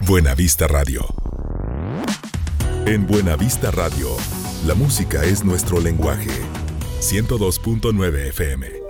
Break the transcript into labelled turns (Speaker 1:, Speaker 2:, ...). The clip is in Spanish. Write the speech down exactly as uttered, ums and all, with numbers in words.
Speaker 1: Buena Vista Radio. En Buena Vista Radio, la música es nuestro lenguaje. ciento dos punto nueve F M.